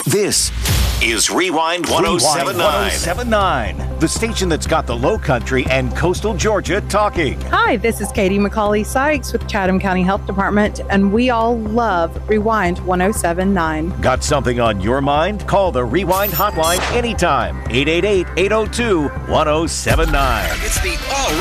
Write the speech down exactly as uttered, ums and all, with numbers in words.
This is Rewind one oh seven point nine. one oh seven point nine, the station that's got the Low Country and coastal Georgia talking. Hi, this is Katie McCauley Sykes with Chatham County Health Department, and we all love Rewind one oh seven point nine. Got something on your mind? Call the Rewind hotline anytime. eight eight eight, eight oh two, one oh seven nine. It's the all